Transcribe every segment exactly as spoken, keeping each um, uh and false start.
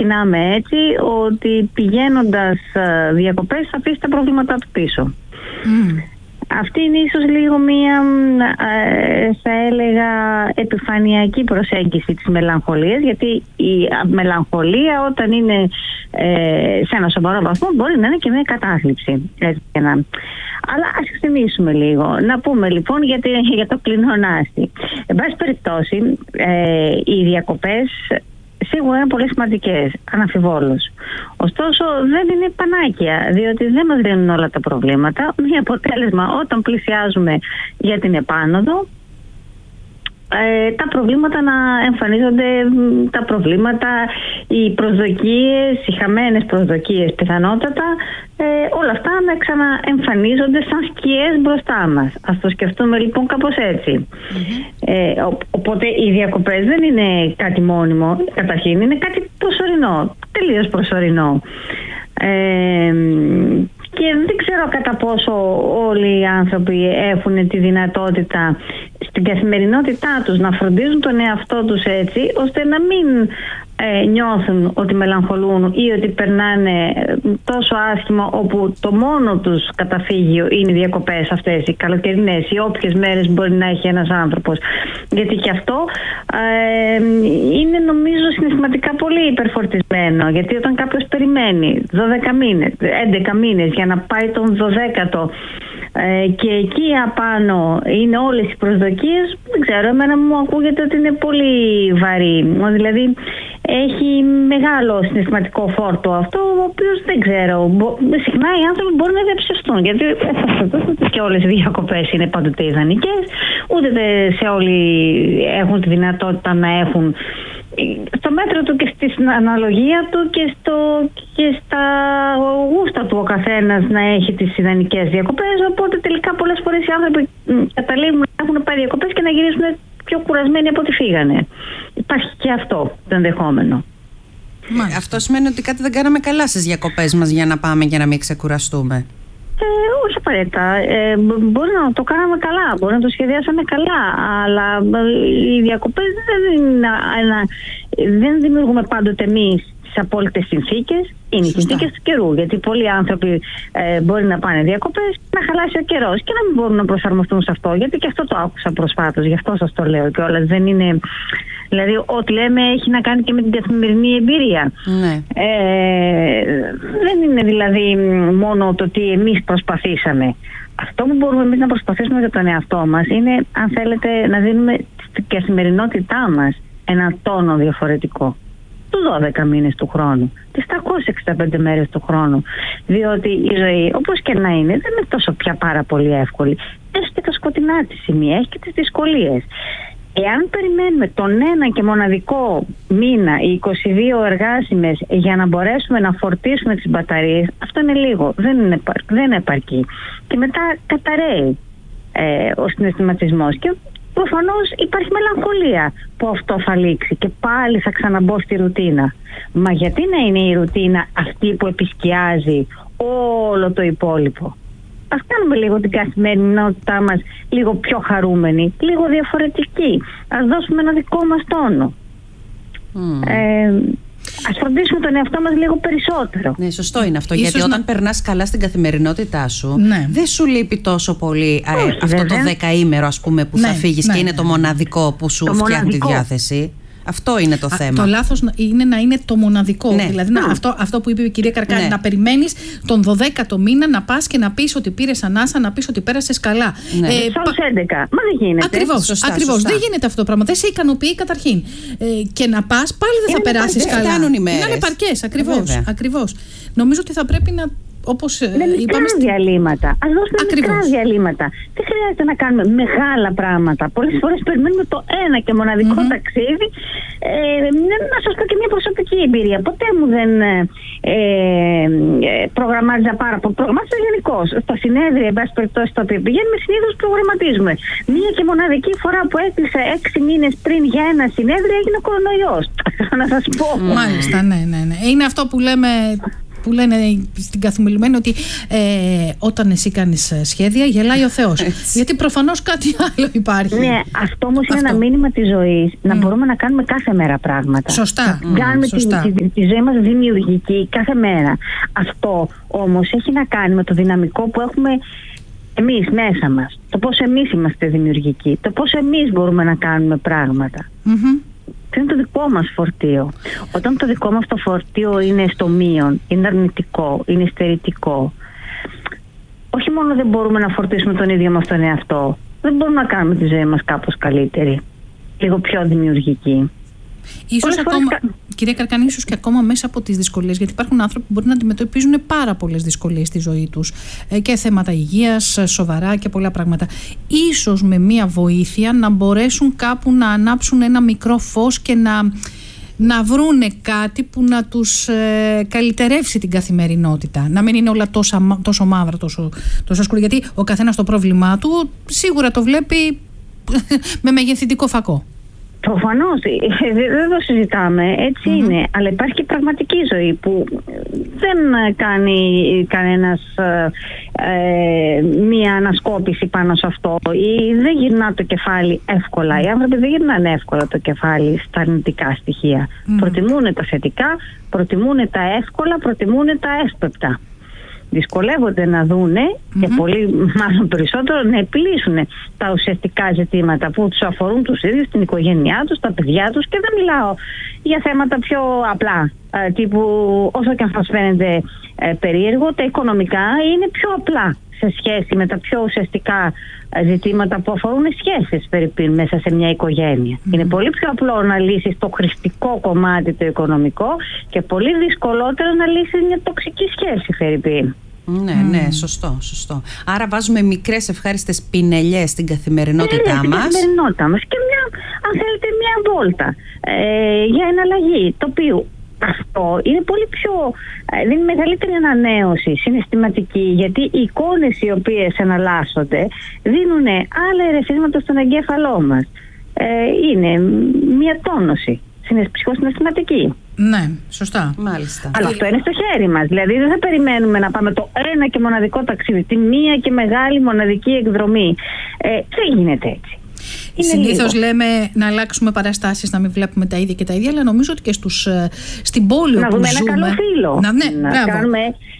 ξεκινάμε έτσι, ότι πηγαίνοντας διακοπές θα αφήσει τα προβλήματά του πίσω. Mm. Αυτή είναι ίσως λίγο μία, θα έλεγα, επιφανειακή προσέγγιση της μελαγχολίας, γιατί η μελαγχολία όταν είναι ε, σε ένα σοβαρό βαθμό μπορεί να είναι και μια κατάθλιψη. Έτσι, να... Αλλά ας εκτιμήσουμε λίγο. Να πούμε λοιπόν για, για το κλεινονάστη. Εν πάση περιπτώσει, ε, οι διακοπές σίγουρα είναι πολύ σημαντικές, αναμφιβόλως. Ωστόσο δεν είναι πανάκια, διότι δεν μας δίνουν όλα τα προβλήματα. Με αποτέλεσμα, όταν πλησιάζουμε για την επάνωδο, ε, τα προβλήματα να εμφανίζονται, τα προβλήματα, οι προσδοκίες, οι χαμένες προσδοκίες πιθανότατα, ε, όλα αυτά να ξαναεμφανίζονται σαν σκιές μπροστά μας. Ας το σκεφτούμε λοιπόν κάπως έτσι. Mm-hmm. Ε, οπότε οι διακοπές δεν είναι κάτι μόνιμο, καταρχήν είναι κάτι προσωρινό, τελείως προσωρινό. Ε, και δεν ξέρω κατά πόσο όλοι οι άνθρωποι έχουν τη δυνατότητα στην καθημερινότητά τους να φροντίζουν τον εαυτό τους έτσι, ώστε να μην ε, νιώθουν ότι μελαγχολούν ή ότι περνάνε τόσο άσχημα, όπου το μόνο τους καταφύγιο είναι οι διακοπές αυτές, οι καλοκαιρινές, οι όποιες μέρες μπορεί να έχει ένας άνθρωπος. Γιατί και αυτό ε, είναι νομίζω συναισθηματικά πολύ υπερφορτισμένο, γιατί όταν κάποιος περιμένει δώδεκα μήνες, έντεκα μήνες για να πάει τον δωδέκατο ε, και εκεί απάνω είναι όλες οι προσδοκίες, δεν ξέρω, εμένα μου ακούγεται ότι είναι πολύ βαρύ. Δηλαδή έχει μεγάλο συναισθηματικό φόρτο αυτό, ο οποίος δεν ξέρω, μπο, συχνά οι άνθρωποι μπορούν να διαψευστούν, γιατί ούτε και όλες οι διακοπές είναι πάντοτε ιδανικές, ούτε σε όλοι έχουν τη δυνατότητα να έχουν στο μέτρο του και στην αναλογία του και, στο, και στα γούστα του ο καθένας να έχει τις ιδανικές διακοπές, οπότε τελικά πολλές φορές οι άνθρωποι καταλήγουν να έχουν πάει διακοπές και να γυρίσουν πιο κουρασμένοι από ό,τι φύγανε. Υπάρχει και αυτό το ενδεχόμενο. Μα, αυτό σημαίνει ότι κάτι δεν κάναμε καλά στις διακοπές μας για να πάμε και να μην ξεκουραστούμε. Ε, όχι απαραίτητα. Ε, μπορεί να το κάναμε καλά, μπορεί να το σχεδιάσαμε καλά, αλλά οι διακοπές δεν, είναι ένα, δεν δημιουργούμε πάντοτε εμείς τις απόλυτες συνθήκες. Είναι οι συνθήκες του καιρού. Γιατί πολλοί άνθρωποι ε, μπορεί να πάνε διακοπές, να χαλάσει ο καιρός και να μην μπορούν να προσαρμοστούν σε αυτό. Γιατί και αυτό το άκουσα προσφάτως, γι' αυτό σας το λέω κιόλας. Δεν είναι. Δηλαδή, ό,τι λέμε έχει να κάνει και με την καθημερινή εμπειρία. Ναι. Ε, δεν είναι δηλαδή μόνο το τι εμείς προσπαθήσαμε. Αυτό που μπορούμε εμείς να προσπαθήσουμε για τον εαυτό μας είναι, αν θέλετε, να δίνουμε στην καθημερινότητά μας ένα τόνο διαφορετικό. Τους δώδεκα μήνες του χρόνου, τις τριακόσιες εξήντα πέντε μέρες του χρόνου. Διότι η ζωή, όπως και να είναι, δεν είναι τόσο πια πάρα πολύ εύκολη. Έχει και τα σκοτεινά της σημεία, έχει και τις δυσκολίες. Εάν περιμένουμε τον ένα και μοναδικό μήνα, οι είκοσι δύο εργάσιμες, για να μπορέσουμε να φορτίσουμε τις μπαταρίες, αυτό είναι λίγο, δεν είναι, δεν επαρκεί. Και μετά καταραίει ε, ο συναισθηματισμός και προφανώς υπάρχει μελαγχολία που αυτό θα λήξει και πάλι θα ξαναμπω στη ρουτίνα. Μα γιατί να είναι η ρουτίνα αυτή που επισκιάζει όλο το υπόλοιπο? Ας κάνουμε λίγο την καθημερινότητά μας λίγο πιο χαρούμενη, λίγο διαφορετική. Ας δώσουμε ένα δικό μας τόνο. Mm. Ε, ας φροντίσουμε τον εαυτό μας λίγο περισσότερο. Ναι, σωστό είναι αυτό. Ίσως γιατί να... όταν περνάς καλά στην καθημερινότητά σου, ναι. δεν σου λείπει τόσο πολύ Όχι, ε, αυτό βέβαια. το δεκαήμερο, ας πούμε, που ναι, θα φύγεις ναι, και είναι ναι, το ναι. μοναδικό που σου το φτιάχνει μοναδικό. τη διάθεση. Αυτό είναι το Α, θέμα. Το λάθος είναι να είναι το μοναδικό. Ναι. Δηλαδή, να, αυτό, αυτό που είπε η κυρία Καρκάνη, ναι. να περιμένεις τον δωδέκατο μήνα να πας και να πεις ότι πήρες ανάσα, να πεις ότι πέρασες καλά. Ναι. Ε, Στους έντεκα. Μα δεν γίνεται. Ακριβώς, Σωστά, ακριβώς. σωστά. Δεν γίνεται αυτό το πράγμα. Δεν σε ικανοποιεί καταρχήν. Ε, και να πας πάλι δεν θα Είναι περάσεις επαρκές, καλά. φτάνουν οι μέρες. Να είναι επαρκές. Ακριβώς, Ε, ακριβώς. Νομίζω ότι θα πρέπει να. Όπως με μικρά είπαμε. Στη... διαλύματα. Ας δώσουμε Ακριβώς. μικρά διαλύματα. Δεν χρειάζεται να κάνουμε μεγάλα πράγματα. Πολλές φορές περιμένουμε το ένα και μοναδικό mm-hmm. ταξίδι. Ε, να σας πω και μια προσωπική εμπειρία. Ποτέ μου δεν ε, ε, προγραμμάτιζα πάρα πολύ. Προγραμμάτιζα γενικώς. Στα συνέδρια, εν πάση περιπτώσει, στα οποία πηγαίνουμε, συνήθως προγραμματίζουμε. Μία και μοναδική φορά που έκλεισα έξι μήνες πριν για ένα συνέδριο έγινε κορονοϊός. Να σας πω. Μάλιστα, ναι, ναι, ναι. Είναι αυτό που λέμε. που λένε στην καθημερινή ότι ε, όταν εσύ κάνεις σχέδια γελάει ο Θεός. Γιατί προφανώς κάτι άλλο υπάρχει. Ναι, αυτό όμως είναι ένα μήνυμα της ζωής, να mm. μπορούμε να κάνουμε κάθε μέρα πράγματα. Σωστά. Να κάνουμε mm, σωστά. Τη, τη, τη ζωή μας δημιουργική κάθε μέρα. Αυτό όμως έχει να κάνει με το δυναμικό που έχουμε εμείς μέσα μας. Το πώς εμείς είμαστε δημιουργικοί. Το πώς εμείς μπορούμε να κάνουμε πράγματα. Mm-hmm. Ποιο είναι το δικό μας φορτίο. Όταν το δικό μας το φορτίο είναι στο μείον, είναι αρνητικό, είναι στερητικό, όχι μόνο δεν μπορούμε να φορτίσουμε τον ίδιο μας τον εαυτό, δεν μπορούμε να κάνουμε τη ζωή μας κάπως καλύτερη, λίγο πιο δημιουργική. Ίσως ακόμα, φορές... κυρία Καρκάνη, ίσως και ακόμα μέσα από τις δυσκολίες, γιατί υπάρχουν άνθρωποι που μπορεί να αντιμετωπίζουν πάρα πολλές δυσκολίες στη ζωή τους ε, και θέματα υγείας, σοβαρά και πολλά πράγματα. Ίσως με μία βοήθεια να μπορέσουν κάπου να ανάψουν ένα μικρό φως και να, να βρούνε κάτι που να τους ε, καλυτερεύσει την καθημερινότητα. Να μην είναι όλα τόσο, τόσο μαύρα, τόσο, τόσο σκούρα. Γιατί ο καθένας το πρόβλημά του σίγουρα το βλέπει με μεγεθυντικό φακό. Προφανώς, δεν το συζητάμε, έτσι mm-hmm. είναι. Αλλά υπάρχει και πραγματική ζωή που δεν κάνει κανένας ε, μία ανασκόπηση πάνω σε αυτό ή δεν γυρνά το κεφάλι εύκολα. Οι άνθρωποι δεν γυρνάνε εύκολα το κεφάλι στα αρνητικά στοιχεία. Mm-hmm. Προτιμούν τα θετικά, προτιμούν τα εύκολα, προτιμούν τα εύπεπτα. Δυσκολεύονται να δούνε mm-hmm. και πολύ μάλλον περισσότερο να επιλύσουν τα ουσιαστικά ζητήματα που τους αφορούν τους ίδιους, την οικογένειά τους, τα παιδιά τους, και δεν μιλάω για θέματα πιο απλά, ε, τύπου όσο και αν σας φαίνεται ε, περίεργο, τα οικονομικά είναι πιο απλά σε σχέση με τα πιο ουσιαστικά ζητήματα που αφορούν σχέσεις περίπου μέσα σε μια οικογένεια. Mm-hmm. Είναι πολύ πιο απλό να λύσεις το χρηστικό κομμάτι το οικονομικό και πολύ δυσκολότερο να λύσεις μια τοξική σχέση περίπου. Ναι, mm. ναι, σωστό, σωστό. Άρα βάζουμε μικρές ευχάριστες πινελιές στην καθημερινότητά ναι, μας. Στην καθημερινότητά μας και μια, αν θέλετε, μια βόλτα ε, για εναλλαγή, το οποίο αυτό είναι πολύ πιο, δίνει μεγαλύτερη ανανέωση συναισθηματική, γιατί οι εικόνες οι οποίες εναλλάσσονται δίνουν άλλα ερεθίσματα στον εγκέφαλό μας. Ε, είναι μια τόνωση ψυχοσυναισθηματική. Ναι, σωστά. Μάλιστα. Αλλά αυτό είναι στο χέρι μας. Δηλαδή δεν θα περιμένουμε να πάμε το ένα και μοναδικό ταξίδι, τη μία και μεγάλη μοναδική εκδρομή. Ε, δεν γίνεται έτσι. Συνήθως λέμε να αλλάξουμε παραστάσεις, να μην βλέπουμε τα ίδια και τα ίδια, αλλά νομίζω ότι και στους, στην πόλη να όπου δούμε ζούμε... ένα καλό φίλο. Να, ναι, να, κάνουμε,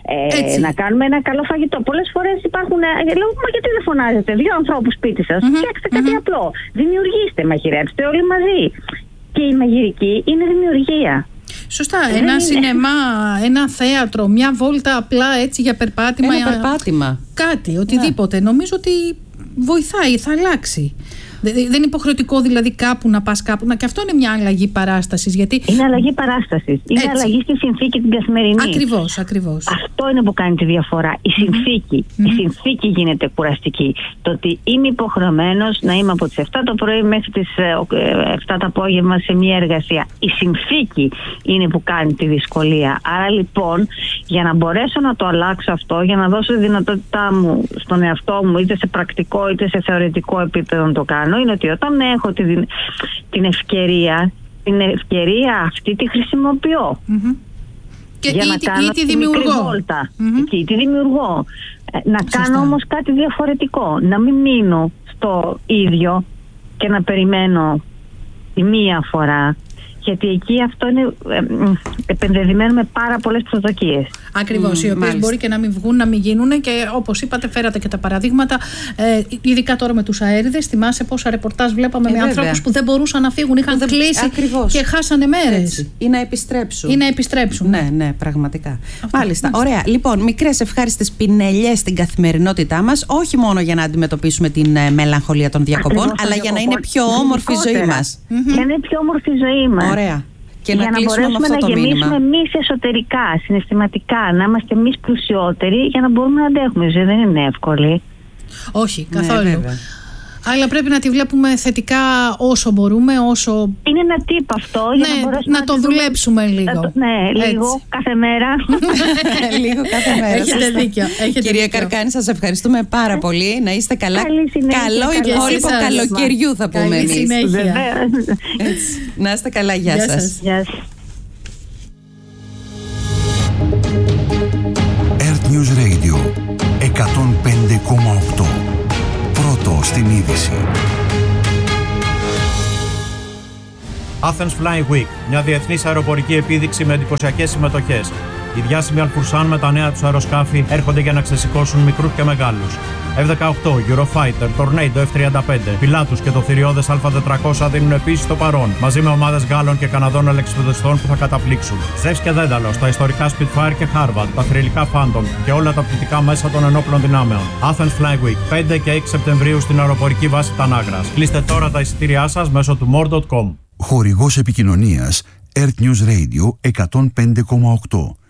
ε, να κάνουμε ένα καλό φαγητό. Πολλές φορές υπάρχουν... Ε, λέω, μα γιατί δεν φωνάζετε δύο ανθρώπους σπίτι σας, mm-hmm, φτιάξτε mm-hmm. κάτι απλό. Δημιουργήστε, μαγειρέψτε όλοι μαζί. Και η μαγειρική είναι δημιουργία. Σωστά, ε, ένα σινεμά, ένα θέατρο, μια βόλτα απλά έτσι για περπάτημα. Ένα περπάτημα. Κάτι, οτιδήποτε. Yeah. Νομίζω ότι βοηθάει, θα αλλάξει. Δεν είναι υποχρεωτικό δηλαδή κάπου να πας κάπου. Να, και αυτό είναι μια αλλαγή παράστασης. Γιατί... Είναι αλλαγή παράστασης. Είναι έτσι. Αλλαγή στη συνθήκη την καθημερινή. Ακριβώς, ακριβώς. Αυτό είναι που κάνει τη διαφορά. Η συνθήκη. Mm-hmm. Η συνθήκη γίνεται κουραστική. Το ότι είμαι υποχρεωμένος να είμαι από τις εφτά το πρωί μέχρι τις εφτά το απόγευμα σε μια εργασία. Η συνθήκη είναι που κάνει τη δυσκολία. Άρα λοιπόν, για να μπορέσω να το αλλάξω αυτό, για να δώσω τη δυνατότητά μου στον εαυτό μου, είτε σε πρακτικό είτε σε θεωρητικό επίπεδο να το κάνω, είναι ότι όταν έχω την, την ευκαιρία, την ευκαιρία αυτή τη χρησιμοποιώ. Mm-hmm. Και για ή, να ή, κάνω ή τη δημιουργώ. Βόλτα. Mm-hmm. Και τη δημιουργώ. Να Σωστά. κάνω όμως κάτι διαφορετικό. Να μην μείνω στο ίδιο και να περιμένω τη μία φορά. Γιατί εκεί αυτό είναι ε, ε, επενδεδημένο με πάρα πολλές προσδοκίες. Ακριβώς, mm, οι οποίες μπορεί και να μην βγουν, να μην γίνουν, και όπως είπατε, φέρατε και τα παραδείγματα. Ε, ειδικά τώρα με τους αέριδες, θυμάσαι πόσα ρεπορτάζ βλέπαμε ε, με βέβαια. ανθρώπους που δεν μπορούσαν να φύγουν, είχαν δεν... κλείσει Ακριβώς. και χάσανε μέρες. Έτσι. Ή να επιστρέψουν. Ή να επιστρέψουν. Ναι, ναι, πραγματικά. Αυτό. Μάλιστα. Ωραία. Λοιπόν, μικρές ευχάριστες πινελιές στην καθημερινότητά μας, όχι μόνο για να αντιμετωπίσουμε την ε, μελαγχολία των διακοπών, Ακριβώς, αλλά για να είναι πιο όμορφη η ζωή μας. Για να είναι πιο όμορφη η ζωή μας. Ωραία. Και για να, να μπορέσουμε με αυτό να το γεμίσουμε εμείς εσωτερικά, συναισθηματικά, να είμαστε εμείς πλουσιότεροι για να μπορούμε να αντέχουμε. Η ζωή δεν είναι εύκολη. Όχι, καθόλου. Ναι, αλλά πρέπει να τη βλέπουμε θετικά όσο μπορούμε, όσο... Είναι ένα tip αυτό για ναι, να μπορέσουμε να, να το δούμε... δουλέψουμε λίγο. Το... Ναι, λίγο, έτσι. κάθε μέρα. λίγο κάθε μέρα. Έχετε δίκιο. Έχετε Κυρία δίκιο. Καρκάνη, σας ευχαριστούμε πάρα πολύ. Να είστε καλά. Καλό υπόλοιπο καλοκαιριού θα πούμε εμείς. Καλή συνέχεια. Να είστε καλά. Γεια σας. Γεια σας. Athens Flying Week, μια διεθνής αεροπορική επίδειξη με εντυπωσιακές συμμετοχές. Οι διάσημοι Αλφουρσάν με τα νέα τους αεροσκάφη έρχονται για να ξεσηκώσουν μικρούς και μεγάλους. εφ δεκαοκτώ, Eurofighter, Tornado εφ τριάντα πέντε, Pilatus και το θηριώδες Α τετρακόσια δίνουν επίσης το παρόν, μαζί με ομάδες Γάλλων και Καναδών αλεξιπτοδιστών που θα καταπλήξουν. Ζεύς και Δένταλος, τα ιστορικά Spitfire και Harvard, τα θρυλικά Phantom και όλα τα πτυτικά μέσα των ενόπλων δυνάμεων. Athens Flying Week, πέντε και έξι Σεπτεμβρίου στην αεροπορική βάση Τανάγρας. Κλείστε τώρα τα εισιτήριά σας μέσω του more τελεία com. Χορηγός επικοινωνίας Earth News Radio εκατόν πέντε κόμμα οκτώ.